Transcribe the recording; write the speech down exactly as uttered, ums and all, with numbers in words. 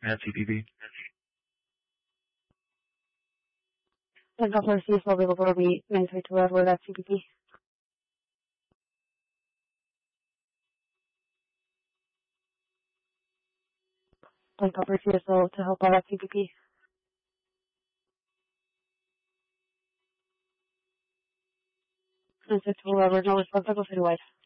Add C P P. Like the first is available for me, nine three two Edward at C P P. Like the first is to help out at C P P. nine three two Edward, no response, I'll go citywide.